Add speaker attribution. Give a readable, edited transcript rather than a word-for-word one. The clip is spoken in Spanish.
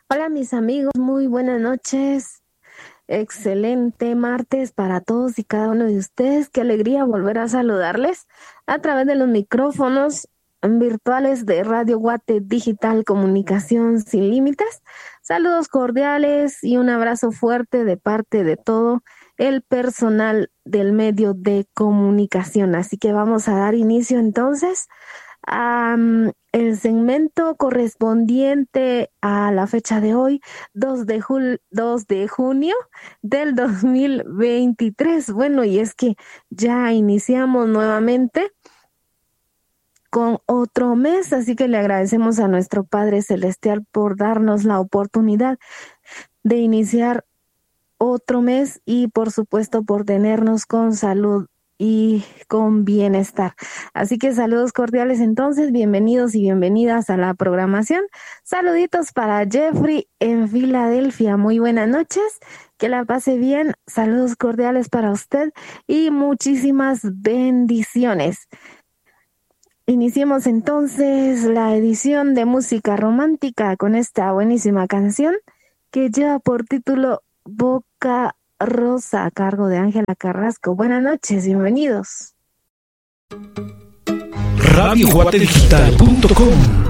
Speaker 1: Hola mis amigos, muy buenas noches. Excelente martes para todos y cada uno de ustedes. Qué alegría volver a saludarles a través de los micrófonos virtuales de Radio Guate Digital Comunicación Sin Límites. Saludos cordiales y un abrazo fuerte de parte de todo el personal del medio de comunicación. Así que vamos a dar inicio entonces el segmento correspondiente a la fecha de hoy, 2 de junio del 2023. Bueno, y es que ya iniciamos nuevamente con otro mes, así que le agradecemos a nuestro Padre Celestial por darnos la oportunidad de iniciar otro mes y por supuesto por tenernos con salud y con bienestar. Así que saludos cordiales entonces, bienvenidos y bienvenidas a la programación. Saluditos para Jeffrey en Filadelfia, muy buenas noches, que la pase bien, saludos cordiales para usted y muchísimas bendiciones. Iniciemos entonces la edición de música romántica con esta buenísima canción que lleva por título Boca Rosa, a cargo de Ángela Carrasco. Buenas noches, bienvenidos.
Speaker 2: RadioGuateDigital.com